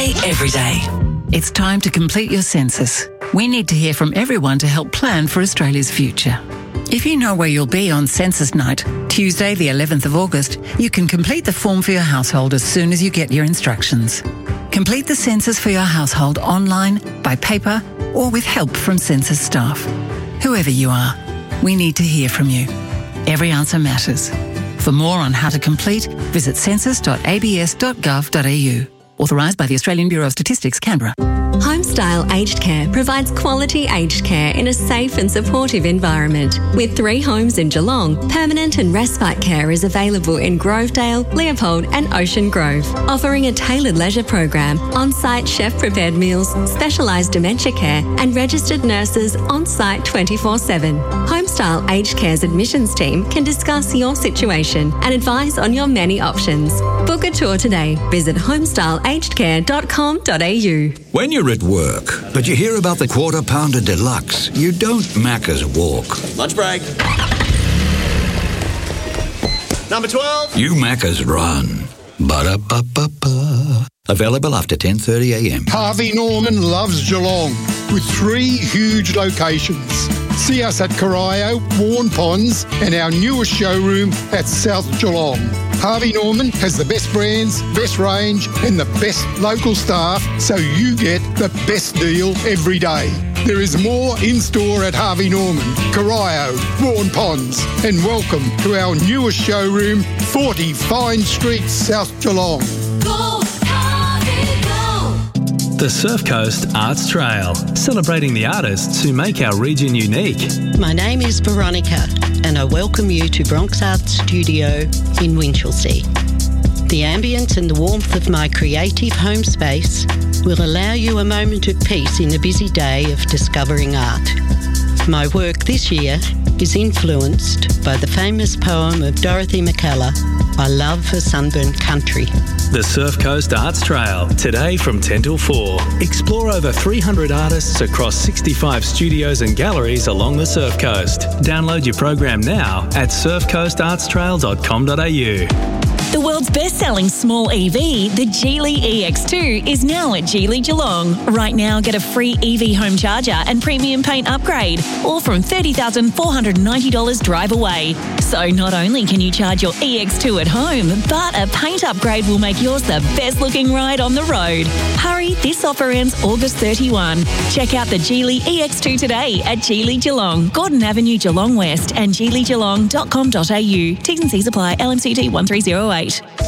day, every day. It's time to complete your census. We need to hear from everyone to help plan for Australia's future. If you know where you'll be on Census Night, Tuesday the 11th of August, you can complete the form for your household as soon as you get your instructions. Complete the census for your household online, by paper, or with help from census staff. Whoever you are, we need to hear from you. Every answer matters. For more on how to complete, visit census.abs.gov.au. Authorised by the Australian Bureau of Statistics, Canberra. Homestyle Aged Care provides quality aged care in a safe and supportive environment. With 3 homes in Geelong, permanent and respite care is available in Grovedale, Leopold and Ocean Grove, offering a tailored leisure program, on-site chef-prepared meals, specialised dementia care and registered nurses on-site 24/7. Homestyle Aged Care's admissions team can discuss your situation and advise on your many options. Book a tour today. Visit homestyleagedcare.com.au. When you're at work, but you hear about the Quarter Pounder Deluxe, you don't Macca's walk. Lunch break. Number 12. You Macca's run. Ba-da-ba-ba-ba. Available after 10:30am. Harvey Norman loves Geelong with 3 huge locations. See us at Corio, Warren Ponds and our newest showroom at South Geelong. Harvey Norman has the best brands, best range and the best local staff, so you get the best deal every day. There is more in store at Harvey Norman, Corio, Warren Ponds, and welcome to our newest showroom, 40 Fine Street, South Geelong. Go, Harvey, go! The Surf Coast Arts Trail, celebrating the artists who make our region unique. My name is Veronica and I welcome you to Bronx Arts Studio in Winchelsea. The ambience and the warmth of my creative home space will allow you a moment of peace in the busy day of discovering art. My work this year is influenced by the famous poem of Dorothy McKellar, I Love a Sunburnt Country. The Surf Coast Arts Trail, today from 10 till 4. Explore over 300 artists across 65 studios and galleries along the Surf Coast. Download your program now at surfcoastartstrail.com.au. The world's best-selling small EV, the Geely EX2, is now at Geely Geelong. Right now, get a free EV home charger and premium paint upgrade, all from $30,490 drive away. So not only can you charge your EX2 at home, but a paint upgrade will make yours the best-looking ride on the road. Hurry, this offer ends August 31. Check out the Geely EX2 today at Geely Geelong, Gordon Avenue, Geelong West, and geelygeelong.com.au. T's and C's apply. LMCT 1308.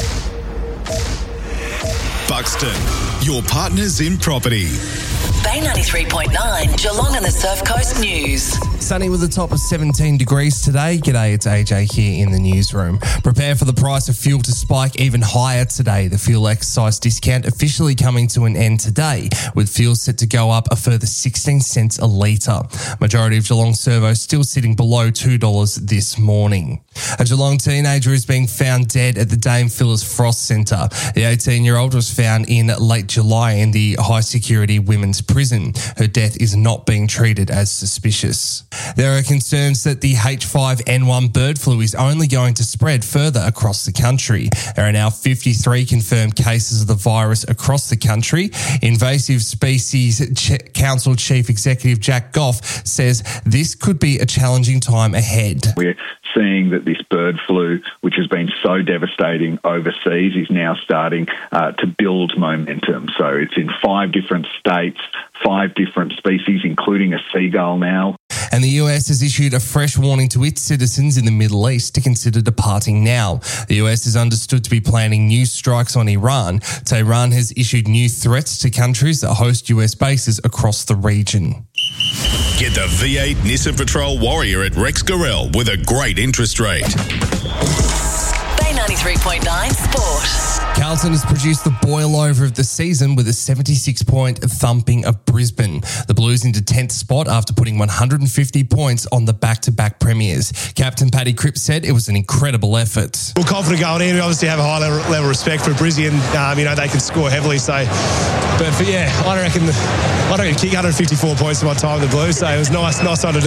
Buxton, your partners in property. Bay 93.9, Geelong and the Surf Coast News. Sunny with a top of 17 degrees today. G'day, it's AJ here in the newsroom. Prepare for the price of fuel to spike even higher today. The fuel excise discount officially coming to an end today, with fuel set to go up a further 16 cents a litre. Majority of Geelong servos still sitting below $2 this morning. A Geelong teenager is being found dead at the Dame Phyllis Frost Centre. The 18-year-old was found in late July in the high-security women's prison. Her death is not being treated as suspicious. There are concerns that the H5N1 bird flu is only going to spread further across the country. There are now 53 confirmed cases of the virus across the country. Invasive Species Council Chief Executive Jack Goff says this could be a challenging time ahead. We're seeing that this bird flu, which has been so devastating overseas, is now starting to build momentum. So it's in 5 different states, 5 different species, including a seagull now. And the US has issued a fresh warning to its citizens in the Middle East to consider departing now. The US is understood to be planning new strikes on Iran. Tehran has issued new threats to countries that host US bases across the region. Get the V8 Nissan Patrol Warrior at Rex Gorell with a great interest rate. Bay 93.9 Sport. Carlton has produced the boil-over of the season with a 76-point thumping of Brisbane. The Blues into 10th spot after putting 150 points on the back-to-back premiers. Captain Paddy Cripps said it was an incredible effort. We're confident going in. We obviously have a high level of respect for Brisbane. They can score heavily. So, I don't reckon kick 154 points in my time with the Blues. So it was nice time to do it.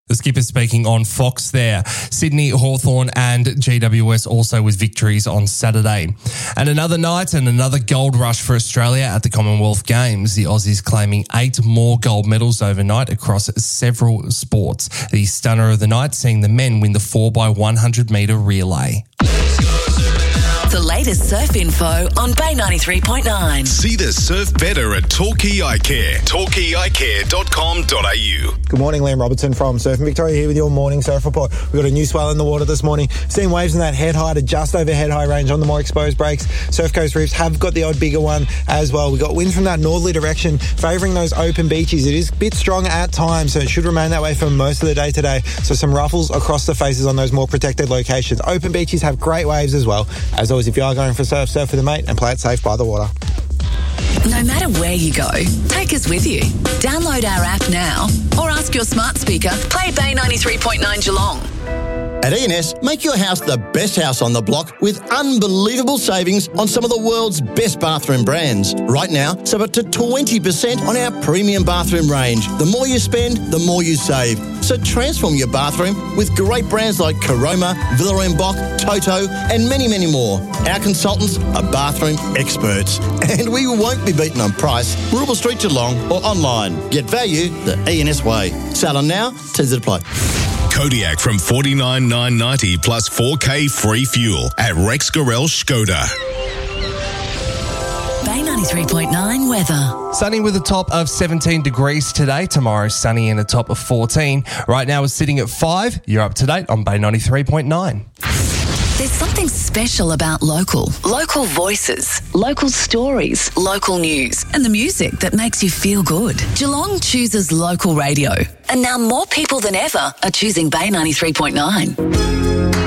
The skipper speaking on Fox there. Sydney, Hawthorn and GWS also with victories on Saturday. And another night and another gold rush for Australia at the Commonwealth Games. The Aussies claiming 8 more gold medals overnight across several sports. The stunner of the night seeing the men win the 4x100 metre relay. The latest surf info on Bay 93.9. See the surf better at Torquay Eye Care. torquayeyecare.com.au. Good morning, Liam Robertson from Surfing Victoria here with your morning surf report. We've got a new swell in the water this morning. Seeing waves in that head high to just over head high range on the more exposed breaks. Surf Coast reefs have got the odd bigger one as well. We've got winds from that northerly direction favouring those open beaches. It is a bit strong at times, so it should remain that way for most of the day today. So some ruffles across the faces on those more protected locations. Open beaches have great waves as well. As always, if you are going for surf, surf with a mate and play it safe by the water. No matter where you go, take us with you. Download our app now or ask your smart speaker, play Bay 93.9 Geelong. At E&S, make your house the best house on the block with unbelievable savings on some of the world's best bathroom brands. Right now, save up to 20% on our premium bathroom range. The more you spend, the more you save. So transform your bathroom with great brands like Caroma, Villa & Boch, Toto and many, many more. Our consultants are bathroom experts and we won't be beaten on price. Rubble Street Geelong or online. Get value the E&S way. Sale on now, T's to apply. Kodiak from $49,990 plus 4K free fuel at Rex Gorell Skoda. Bay 93.9 weather. Sunny with a top of 17 degrees today. Tomorrow, sunny and a top of 14. Right now, it's sitting at 5. You're up to date on Bay 93.9. There's something special about local voices, local stories, local news, and the music that makes you feel good. Geelong chooses local radio, and now more people than ever are choosing Bay 93.9.